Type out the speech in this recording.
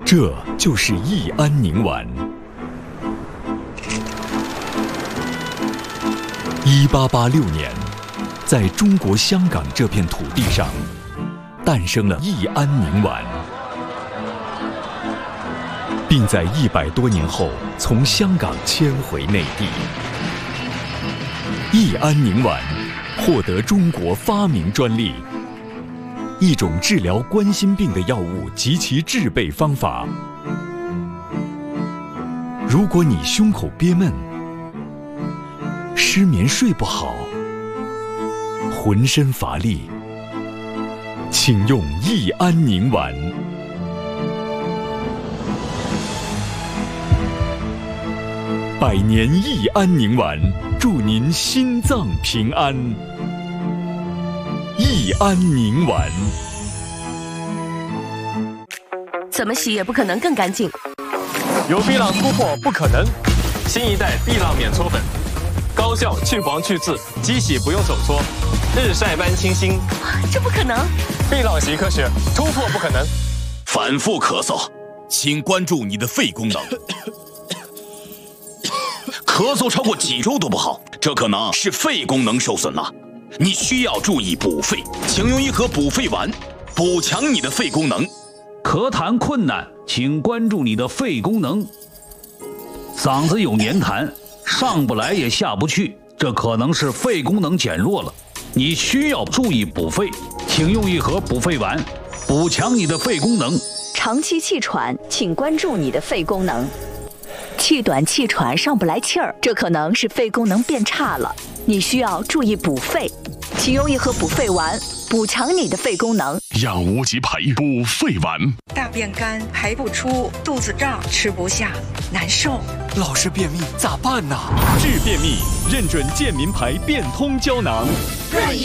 这就是益安宁丸。1886年，在中国香港这片土地上，诞生了益安宁丸，并在100多年后从香港迁回内地。益安宁丸获得中国发明专利，一种治疗冠心病的药物及其制备方法。如果你胸口憋闷、失眠睡不好、浑身乏力，请用益安宁丸。100年益安宁丸，祝您心脏平安。益安宁丸， 怎么洗也不可能更干净。 有碧浪突破不可能，新一代碧浪免搓粉，高效去黄去渍，机洗不用手搓，日晒般清新。 这不可能！ 碧浪洗科学，突破不可能。 反复咳嗽，请关注你的肺功能。咳嗽超过几周都不好，这可能是肺功能受损了。你需要注意补肺，请用一盒补肺丸，补强你的肺功能。 咳痰困难，请关注你的肺功能。嗓子有黏痰，上不来也下不去，这可能是肺功能减弱了。你需要注意补肺，请用一盒补肺丸，补强你的肺功能。 长期气喘，请关注你的肺功能。气短气喘上不来气儿，这可能是肺功能变差了，你需要注意补肺，请用一盒补肺丸，补强你的肺功能。 养无极培补肺丸。 大便干排不出，肚子胀吃不下，难受。 老是便秘咋办呢？治便秘，认准健民牌变通胶囊。 润一